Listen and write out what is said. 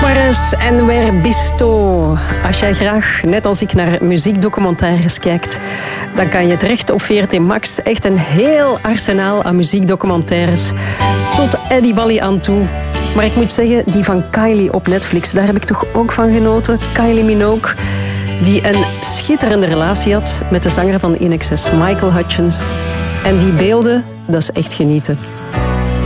Suarez en Werbisto. Als jij graag, net als ik, naar muziekdocumentaires kijkt, dan kan je terecht op VRT Max. Echt een heel arsenaal aan muziekdocumentaires. Tot Eddie Wally aan toe. Maar ik moet zeggen, die van Kylie op Netflix, daar heb ik toch ook van genoten. Kylie Minogue, die een schitterende relatie had met de zanger van INXS, Michael Hutchence. En die beelden, dat is echt genieten.